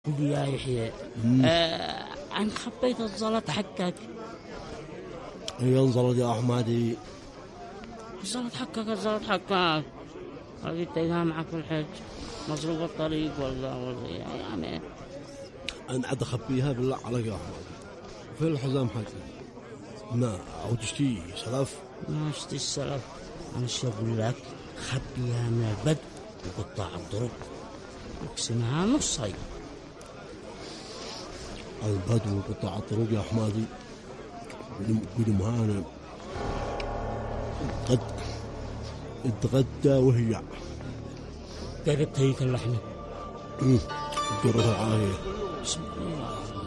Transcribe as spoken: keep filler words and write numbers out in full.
يا يحيى آه أنا خبيت الزلط حقك. اي انزلت يا احمدي. الزلط حقك الزلط حقك هذه تلقاها معك في الحج مصروف الطريق ولا ولا يعني. انا عاد اخبيها بالله عليك يا احمد. فين الحزام حقي؟ ما او تشتي سلف؟ ما اشتي السلف. أنا شو أقول لك خبيها من البدء وقطع الطرق واقسمها نصين. البدو وقطع الطرق يا احمدي قدم هانا قد اتغدى وهي قربت هيك اللحمة قربت علي. بسم الله.